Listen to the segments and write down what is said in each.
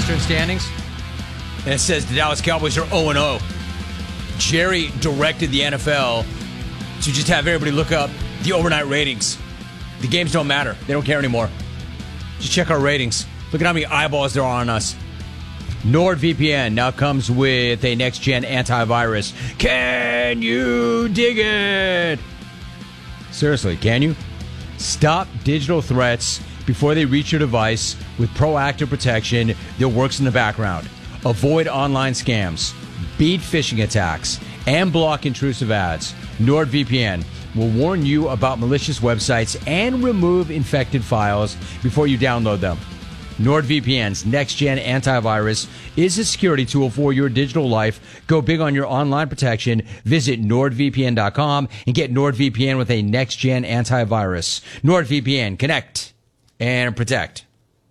Western standings, and it says the Dallas Cowboys are 0-0. Jerry directed the NFL to just have everybody look up the overnight ratings. The games don't matter. They don't care anymore. Just check our ratings. Look at how many eyeballs there are on us. NordVPN now comes with a next-gen antivirus. Can you dig it? Seriously, can you? Stop digital threats before they reach your device with proactive protection that works in the background. Avoid online scams, beat phishing attacks, and block intrusive ads. NordVPN will warn you about malicious websites and remove infected files before you download them. NordVPN's next-gen antivirus is a security tool for your digital life. Go big on your online protection. Visit NordVPN.com and get NordVPN with a next-gen antivirus. NordVPN, connect and protect.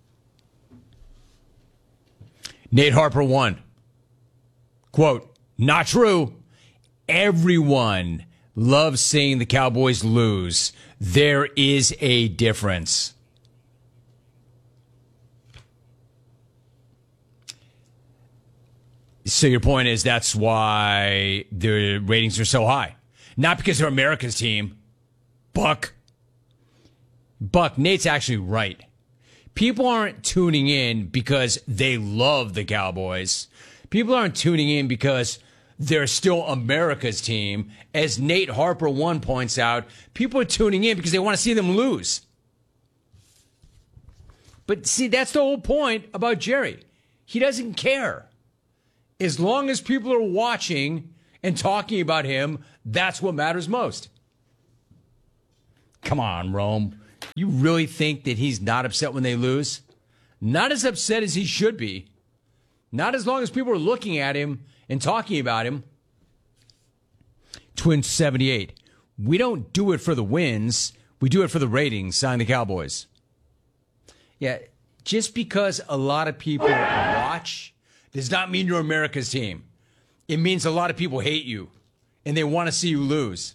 Nate Harper won. Quote, not true. Everyone loves seeing the Cowboys lose. There is a difference. So your point is that's why the ratings are so high. Not because they're America's team. Buck, Nate's actually right. People aren't tuning in because they love the Cowboys. People aren't tuning in because they're still America's team. As Nate Harper 1 points out, people are tuning in because they want to see them lose. But see, that's the whole point about Jerry. He doesn't care. As long as people are watching and talking about him, that's what matters most. Come on, Rome. You really think that he's not upset when they lose? Not as upset as he should be. Not as long as people are looking at him and talking about him. Twin 78. We don't do it for the wins. We do it for the ratings. Sign the Cowboys. Yeah, just because a lot of people watch does not mean you're America's team. It means a lot of people hate you and they want to see you lose.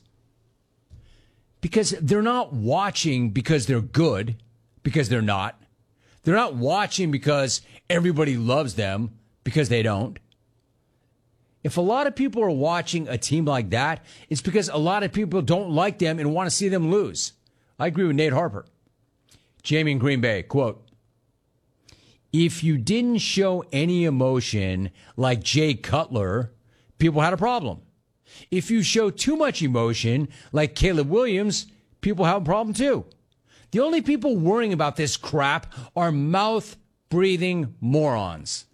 Because they're not watching because they're good, because they're not. They're not watching because everybody loves them, because they don't. If a lot of people are watching a team like that, it's because a lot of people don't like them and want to see them lose. I agree with Nate Harper. Jamie in Green Bay, quote, if you didn't show any emotion like Jay Cutler, people had a problem. If you show too much emotion like Caleb Williams, people have a problem too. The only people worrying about this crap are mouth-breathing morons.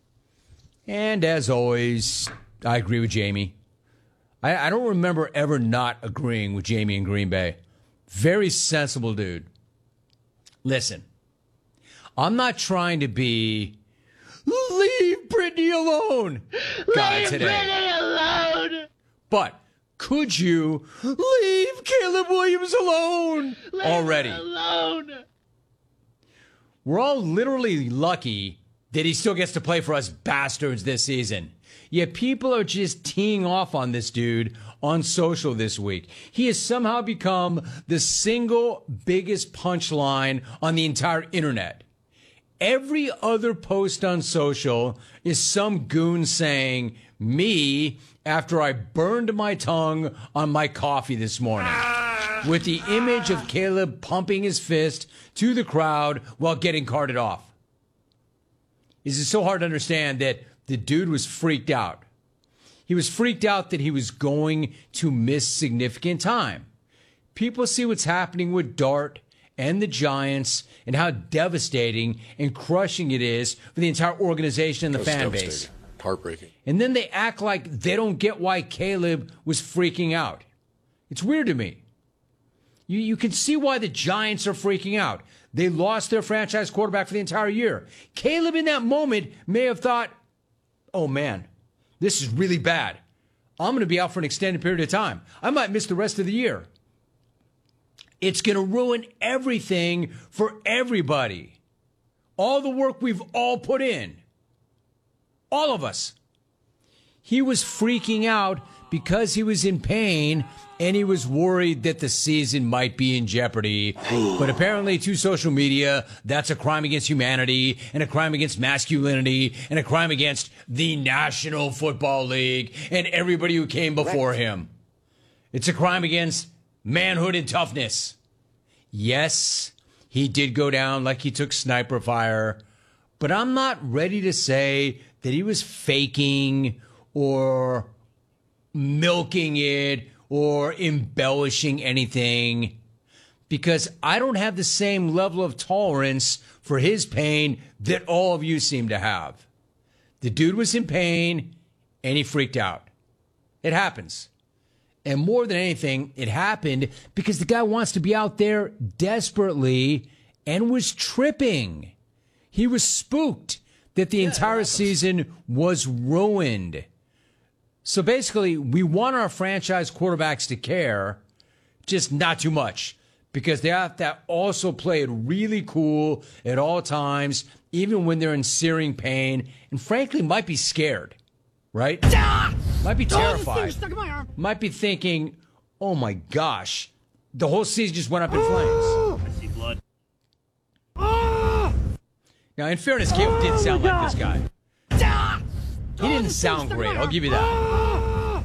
And as always, I agree with Jamie. I don't remember ever not agreeing with Jamie in Green Bay. Very sensible dude. Listen, I'm not trying to be leave Brittany alone guy today. Leave Brittany alone. But could you leave Caleb Williams alone already? Alone. We're all literally lucky that he still gets to play for us bastards this season. Yet people are just teeing off on this dude on social this week. He has somehow become the single biggest punchline on the entire internet. Every other post on social is some goon saying, me, after I burned my tongue on my coffee this morning. With the image of Caleb pumping his fist to the crowd while getting carted off. Is it so hard to understand that the dude was freaked out? He was freaked out that he was going to miss significant time. People see what's happening with Dart and the Giants and how devastating and crushing it is for the entire organization and the fan base. Heartbreaking. And then they act like they don't get why Caleb was freaking out. It's weird to me. You can see why the Giants are freaking out. They lost their franchise quarterback for the entire year. Caleb in that moment may have thought, oh man, this is really bad. I'm going to be out for an extended period of time. I might miss the rest of the year. It's going to ruin everything for everybody. All the work we've all put in. All of us. He was freaking out because he was in pain and he was worried that the season might be in jeopardy. But apparently to social media, that's a crime against humanity and a crime against masculinity and a crime against the National Football League and everybody who came before him. It's a crime against manhood and toughness. Yes, he did go down like he took sniper fire, but I'm not ready to say that he was faking or milking it or embellishing anything, because I don't have the same level of tolerance for his pain that all of you seem to have. The dude was in pain and he freaked out. It happens. And more than anything, it happened because the guy wants to be out there desperately and was tripping. He was spooked that the entire season was ruined. So basically, we want our franchise quarterbacks to care, just not too much, because they have to also play it really cool at all times, even when they're in searing pain, and frankly, might be scared, right? Might be terrified. Might be thinking, oh my gosh, the whole season just went up in flames. I see blood. Now, in fairness, Caleb didn't sound like this guy. He didn't sound great, I'll give you that.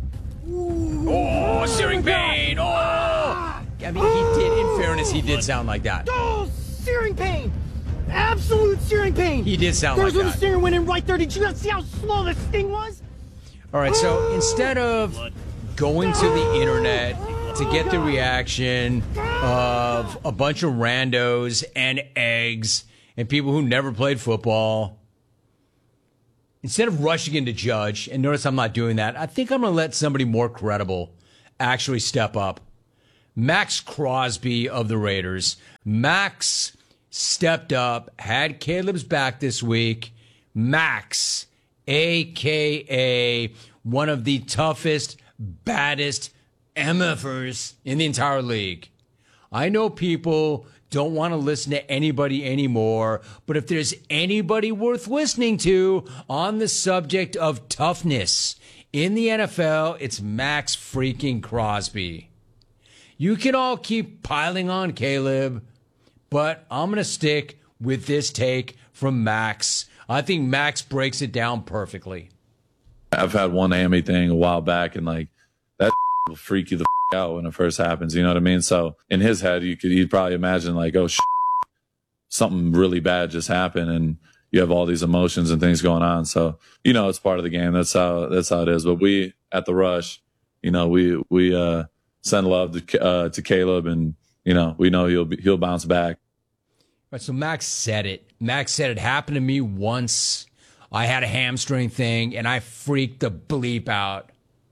Oh, searing pain. Oh! I mean, he did, in fairness, he did sound like that. Oh, searing pain. Absolute searing pain. He did sound like There's where that. the stinger went in right there. Did you not see how slow the sting was? All right, so instead of going to the internet to get the reaction of a bunch of randos and eggs and people who never played football, instead of rushing in to judge, and notice I'm not doing that, I think I'm going to let somebody more credible actually step up. Max Crosby of the Raiders. Max stepped up, had Caleb's back this week. Max, a.k.a. one of the toughest, baddest MFers in the entire league. I know people don't want to listen to anybody anymore, but if there's anybody worth listening to on the subject of toughness in the NFL, it's Max freaking Crosby. You can all keep piling on Caleb, but I'm going to stick with this take from Max. I think Max breaks it down perfectly. I've had one hammy thing a while back, and like that will freak you the out when it first happens. You know what I mean? So in his head, you'd probably imagine like, oh, something really bad just happened, and you have all these emotions and things going on. So it's part of the game. That's how it is. But we at the Rush, we send love to Caleb, and we know he'll bounce back. Right, so Max said it. Max said it happened to me once. I had a hamstring thing, and I freaked the bleep out.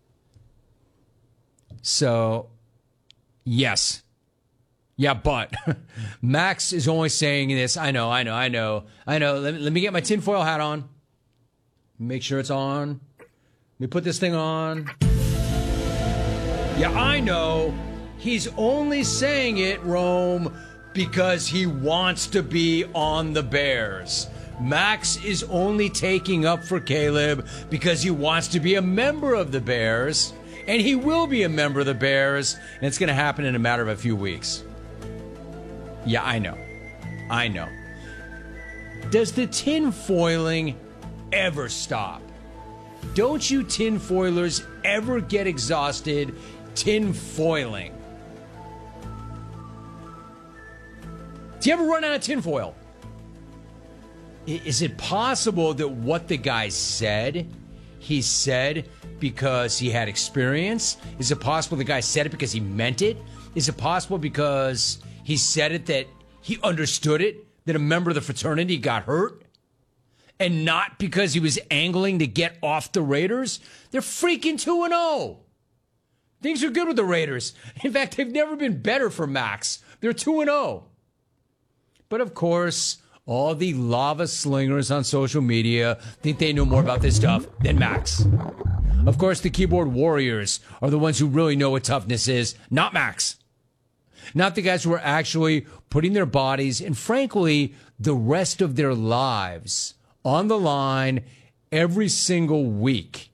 So, yes. Yeah, but Max is only saying this. I know. Let me get my tinfoil hat on. Make sure it's on. Let me put this thing on. Yeah, I know. He's only saying it, Rome, because he wants to be on the Bears. Max is only taking up for Caleb because he wants to be a member of the Bears, and he will be a member of the Bears, and it's going to happen in a matter of a few weeks. Yeah, I know. Does the tinfoiling ever stop? Don't you tinfoilers ever get exhausted tinfoiling? Do you ever run out of tinfoil? Is it possible that what the guy said, he said because he had experience? Is it possible the guy said it because he meant it? Is it possible because he said it that he understood it, that a member of the fraternity got hurt? And not because he was angling to get off the Raiders? They're freaking 2-0. Things are good with the Raiders. In fact, they've never been better for Max. They're 2-0. But of course, all the lava slingers on social media think they know more about this stuff than Max. Of course, the keyboard warriors are the ones who really know what toughness is, not Max. Not the guys who are actually putting their bodies and, frankly, the rest of their lives on the line every single week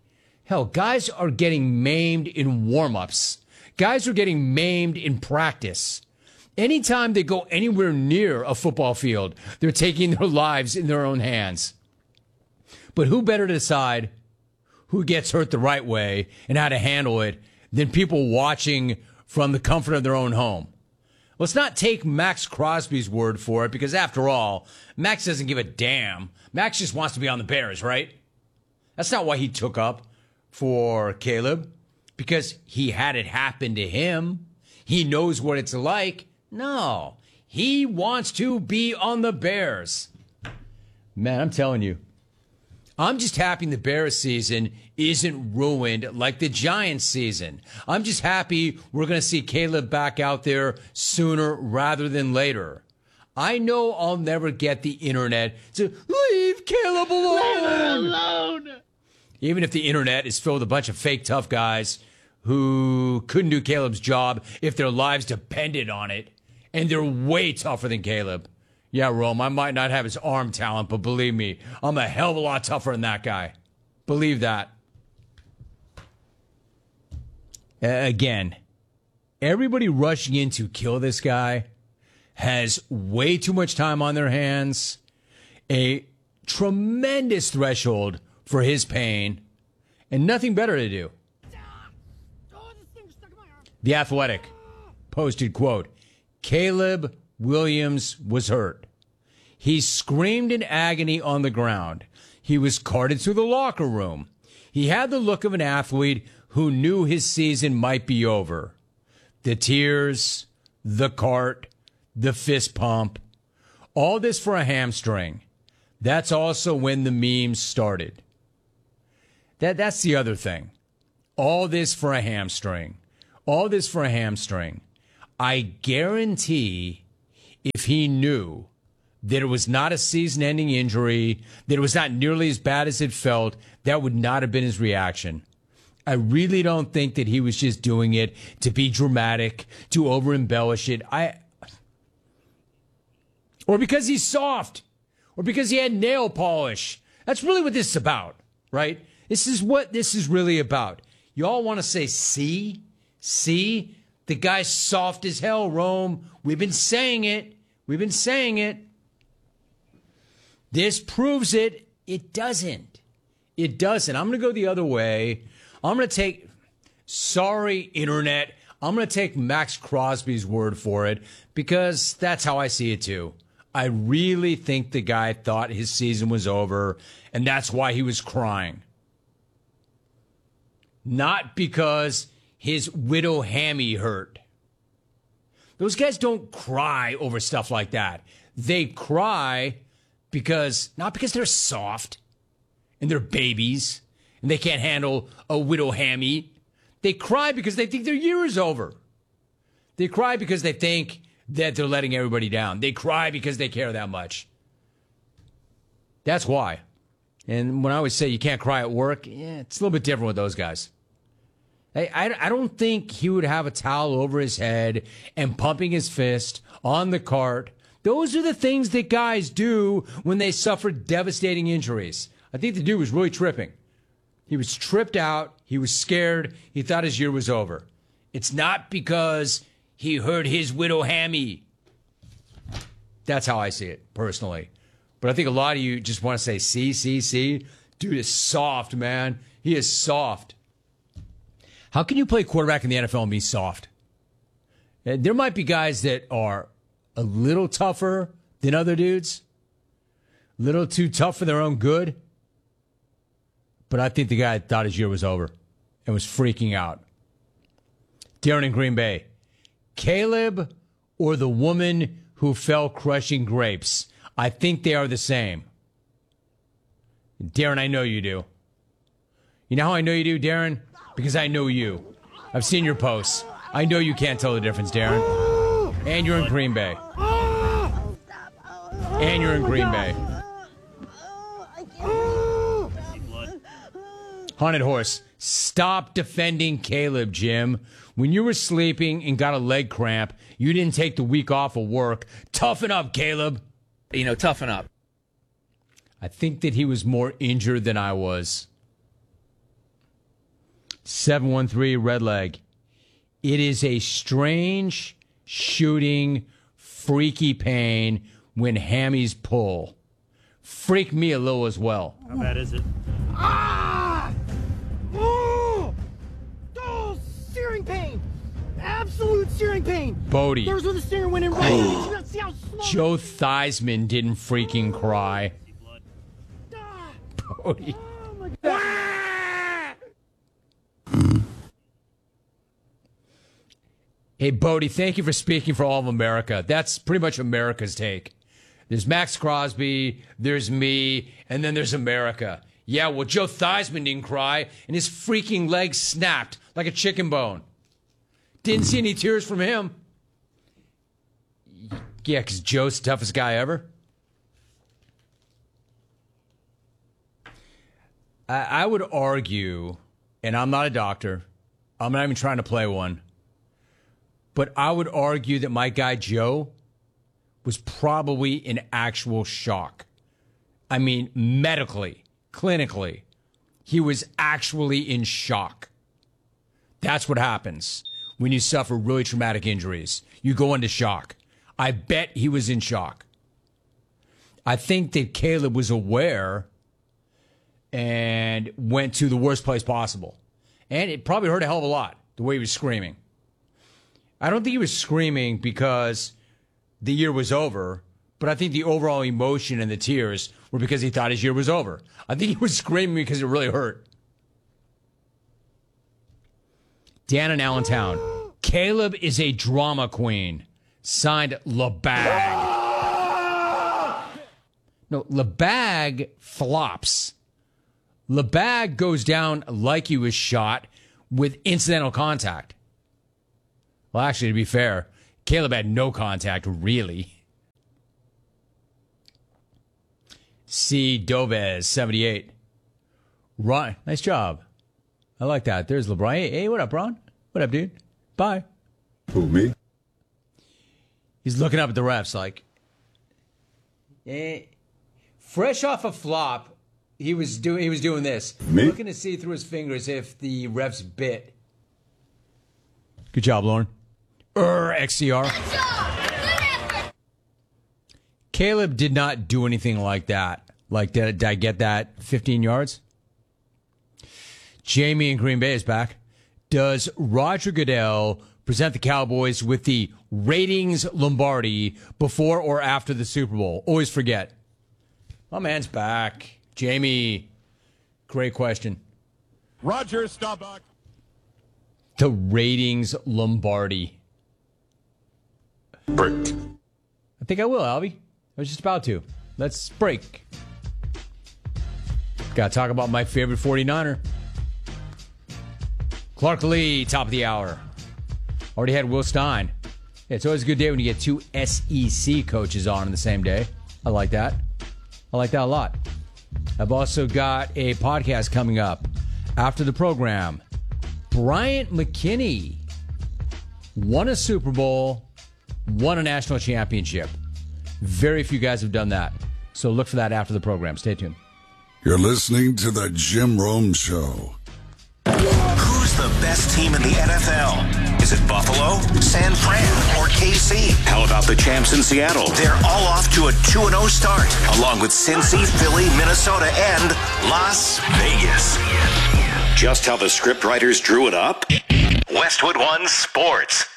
Hell, guys are getting maimed in warm-ups. Guys are getting maimed in practice. Anytime they go anywhere near a football field, they're taking their lives in their own hands. But who better to decide who gets hurt the right way and how to handle it than people watching from the comfort of their own home? Let's not take Max Crosby's word for it, because after all, Max doesn't give a damn. Max just wants to be on the Bears, right? That's not why he took up for Caleb, because he had it happen to him. He knows what it's like. No, he wants to be on the Bears. Man, I'm telling you, I'm just happy the Bears season isn't ruined like the Giants season. I'm just happy we're going to see Caleb back out there sooner rather than later. I know I'll never get the internet to leave Caleb alone. Leave him alone. Even if the internet is filled with a bunch of fake tough guys who couldn't do Caleb's job if their lives depended on it, and they're way tougher than Caleb. Yeah, Rome, I might not have his arm talent, but believe me, I'm a hell of a lot tougher than that guy. Believe that. Again, everybody rushing in to kill this guy has way too much time on their hands, a tremendous threshold for his pain, and nothing better to do. The Athletic posted, quote, Caleb Williams was hurt. He screamed in agony on the ground. He was carted to the locker room. He had the look of an athlete who knew his season might be over. The tears, the cart, the fist pump, all this for a hamstring. That's also when the memes started. That's the other thing. All this for a hamstring. All this for a hamstring. I guarantee if he knew that it was not a season-ending injury, that it was not nearly as bad as it felt, that would not have been his reaction. I really don't think that he was just doing it to be dramatic, to over-embellish it. Or because he's soft, or because he had nail polish. That's really what this is about, right? This is what this is really about. Y'all want to say, see? The guy's soft as hell, Rome. We've been saying it. This proves it. It doesn't. I'm going to go the other way. I'm going to take, sorry, internet, I'm going to take Max Crosby's word for it, because that's how I see it too. I really think the guy thought his season was over, and that's why he was crying. Not because his widow hammy hurt. Those guys don't cry over stuff like that. They cry not because they're soft and they're babies and they can't handle a widow hammy. They cry because they think their year is over. They cry because they think that they're letting everybody down. They cry because they care that much. That's why. And when I always say you can't cry at work, it's a little bit different with those guys. I don't think he would have a towel over his head and pumping his fist on the cart. Those are the things that guys do when they suffer devastating injuries. I think the dude was really tripping. He was tripped out. He was scared. He thought his year was over. It's not because he hurt his widow hammy. That's how I see it, personally. But I think a lot of you just want to say, see. Dude is soft, man. He is soft. How can you play quarterback in the NFL and be soft? There might be guys that are a little tougher than other dudes. A little too tough for their own good. But I think the guy thought his year was over and was freaking out. Darren in Green Bay. Caleb or the woman who fell crushing grapes? I think they are the same. Darren, I know you do. You know how I know you do, Darren? Because I know you. I've seen your posts. I know you can't tell the difference, Darren. And you're in Green Bay. Haunted Horse, stop defending Caleb, Jim. When you were sleeping and got a leg cramp, you didn't take the week off of work. Toughen up, Caleb. Toughen up. I think that he was more injured than I was. 713 red leg. It is a strange, shooting, freaky pain when hammies pull. Freak me a little as well. How bad is it? Ah! Oh! Oh, searing pain. Absolute searing pain. Bodie. There's where the stinger went in right. Did you not see how small? Joe Theismann didn't freaking cry. Ah! Bodie. Oh my God. Hey, Bodie, thank you for speaking for all of America. That's pretty much America's take. There's Max Crosby, there's me, and then there's America. Yeah, well, Joe Theismann didn't cry, and his freaking leg snapped like a chicken bone. Didn't see any tears from him. Yeah, because Joe's the toughest guy ever. I would argue, and I'm not a doctor, I'm not even trying to play one, but I would argue that my guy Joe was probably in actual shock. I mean, medically, clinically, he was actually in shock. That's what happens when you suffer really traumatic injuries. You go into shock. I bet he was in shock. I think that Caleb was aware and went to the worst place possible. And it probably hurt a hell of a lot, the way he was screaming. I don't think he was screaming because the year was over, but I think the overall emotion and the tears were because he thought his year was over. I think he was screaming because it really hurt. Dan in Allentown. Caleb is a drama queen. Signed LeBag. No, LeBag flops. LeBag goes down like he was shot with incidental contact. Well, actually, to be fair, Caleb had no contact, really. C. Dovez, 78. Ron, nice job. I like that. There's LeBron. Hey, what up, Ron? What up, dude? Bye. Who, me? He's looking up at the refs like, fresh off a flop, he was doing this. Me? Looking to see through his fingers if the refs bit. Good job, Lauren. XCR. Good job. Good effort. Caleb did not do anything like that. Like, did I get that 15 yards? Jamie in Green Bay is back. Does Roger Goodell present the Cowboys with the ratings Lombardi before or after the Super Bowl? Always forget. My man's back. Jamie, great question. Roger Staubach. The ratings Lombardi. Break. I think I will, Albie. I was just about to. Let's break. Got to talk about my favorite 49er. Clark Lee, top of the hour. Already had Will Stein. Yeah, it's always a good day when you get two SEC coaches on the same day. I like that. I like that a lot. I've also got a podcast coming up after the program. Bryant McKinney won a Super Bowl, won a national championship. Very few guys have done that. So look for that after the program. Stay tuned. You're listening to the Jim Rome Show. Who's the best team in the NFL? Is it Buffalo, San Fran, or KC? How about the champs in Seattle? They're all off to a 2-0 start, along with Cincy, Philly, Minnesota, and Las Vegas. Just how the scriptwriters drew it up? Westwood One Sports.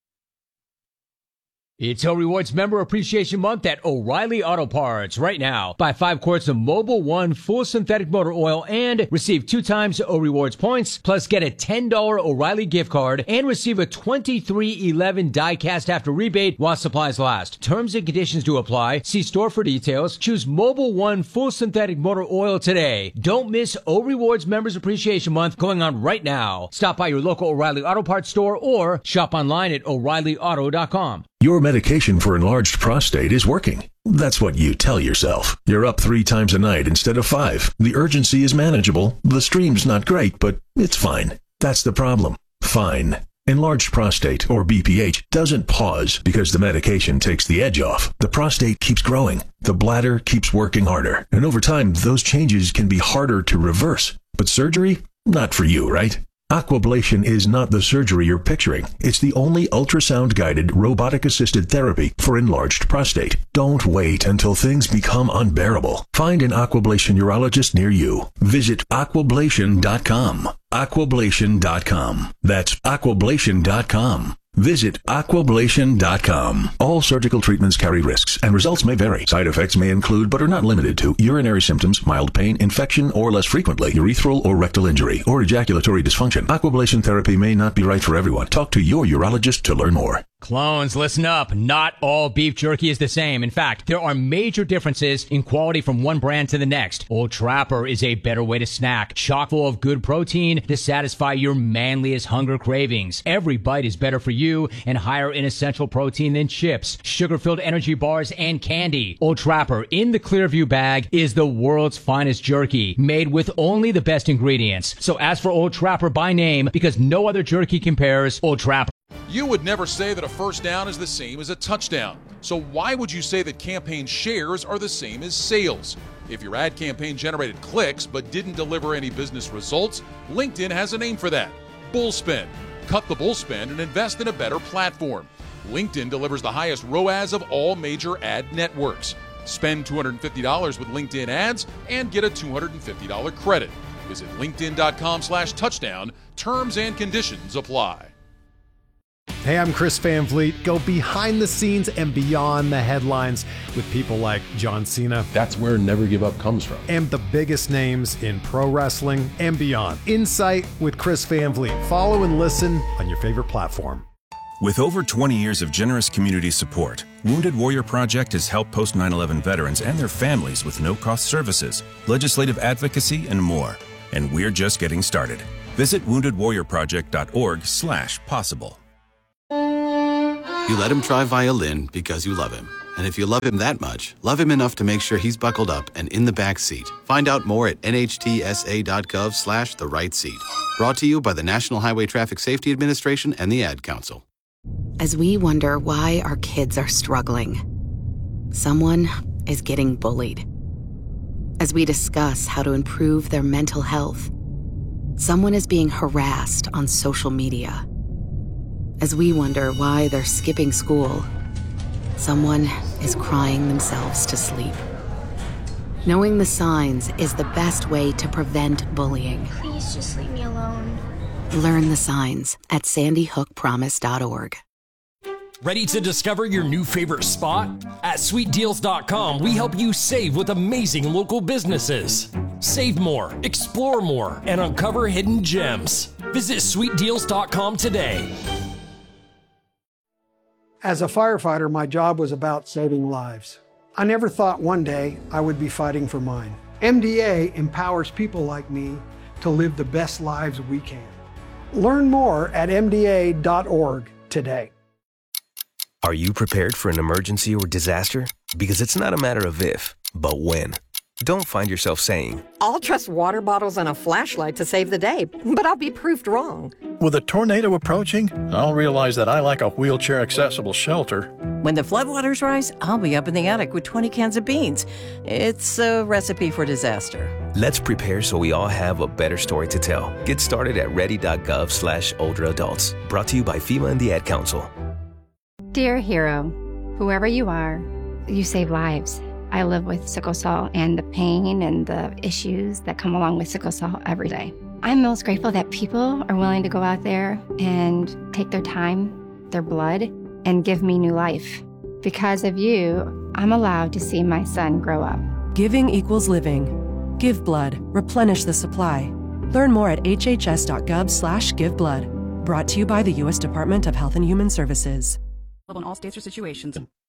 It's O Rewards Member Appreciation Month at O'Reilly Auto Parts right now. Buy 5 quarts of Mobil 1 full synthetic motor oil and receive 2 times O Rewards points, plus get a $10 O'Reilly gift card and receive a $23.11 die-cast after rebate while supplies last. Terms and conditions do apply. See store for details. Choose Mobil 1 full synthetic motor oil today. Don't miss O Rewards Members Appreciation Month going on right now. Stop by your local O'Reilly Auto Parts store or shop online at O'ReillyAuto.com. Your medication for enlarged prostate is working. That's what you tell yourself. You're up 3 times a night instead of 5. The urgency is manageable. The stream's not great, but it's fine. That's the problem. Fine. Enlarged prostate, or BPH, doesn't pause because the medication takes the edge off. The prostate keeps growing. The bladder keeps working harder. And over time, those changes can be harder to reverse. But surgery? Not for you, right? Aquablation is not the surgery you're picturing. It's the only ultrasound-guided, robotic-assisted therapy for enlarged prostate. Don't wait until things become unbearable. Find an Aquablation urologist near you. Visit aquablation.com. Aquablation.com. That's aquablation.com. Visit aquablation.com. All surgical treatments carry risks, and results may vary. Side effects may include, but are not limited to, urinary symptoms, mild pain, infection, or less frequently, urethral or rectal injury, or ejaculatory dysfunction. Aquablation therapy may not be right for everyone. Talk to your urologist to learn more. Clones, listen up. Not all beef jerky is the same. In fact, there are major differences in quality from one brand to the next. Old Trapper is a better way to snack, chock full of good protein to satisfy your manliest hunger cravings. Every bite is better for you and higher in essential protein than chips, sugar-filled energy bars, and candy. Old Trapper in the Clearview bag is the world's finest jerky, made with only the best ingredients. So ask for Old Trapper by name because no other jerky compares. Old Trapper. You would never say that a first down is the same as a touchdown. So why would you say that campaign shares are the same as sales? If your ad campaign generated clicks but didn't deliver any business results, LinkedIn has a name for that: bullspend. Cut the bullspend and invest in a better platform. LinkedIn delivers the highest ROAS of all major ad networks. Spend $250 with LinkedIn ads and get a $250 credit. Visit linkedin.com/touchdown. Terms and conditions apply. Hey, I'm Chris Van Vliet. Go behind the scenes and beyond the headlines with people like John Cena. That's where Never Give Up comes from. And the biggest names in pro wrestling and beyond. Insight with Chris Van Vliet. Follow and listen on your favorite platform. With over 20 years of generous community support, Wounded Warrior Project has helped post 9/11 veterans and their families with no-cost services, legislative advocacy, and more. And we're just getting started. Visit woundedwarriorproject.org/possible. You let him try violin because you love him. And if you love him that much, love him enough to make sure he's buckled up and in the back seat. Find out more at nhtsa.gov/the right seat. Brought to you by the National Highway Traffic Safety Administration and the Ad Council. As we wonder why our kids are struggling, someone is getting bullied. As we discuss how to improve their mental health, someone is being harassed on social media. As we wonder why they're skipping school, someone is crying themselves to sleep. Knowing the signs is the best way to prevent bullying. Please just leave me alone. Learn the signs at sandyhookpromise.org. Ready to discover your new favorite spot? At sweetdeals.com, we help you save with amazing local businesses. Save more, explore more, and uncover hidden gems. Visit sweetdeals.com today. As a firefighter, my job was about saving lives. I never thought one day I would be fighting for mine. MDA empowers people like me to live the best lives we can. Learn more at mda.org today. Are you prepared for an emergency or disaster? Because it's not a matter of if, but when. Don't find yourself saying, I'll trust water bottles and a flashlight to save the day, but I'll be proved wrong. With a tornado approaching, I'll realize that I like a wheelchair-accessible shelter. When the floodwaters rise, I'll be up in the attic with 20 cans of beans. It's a recipe for disaster. Let's prepare so we all have a better story to tell. Get started at ready.gov/older adults. Brought to you by FEMA and the Ad Council. Dear hero, whoever you are, you save lives. I live with sickle cell and the pain and the issues that come along with sickle cell every day. I'm most grateful that people are willing to go out there and take their time, their blood, and give me new life. Because of you, I'm allowed to see my son grow up. Giving equals living. Give blood. Replenish the supply. Learn more at hhs.gov/giveblood. Brought to you by the U.S. Department of Health and Human Services. In all states or situations.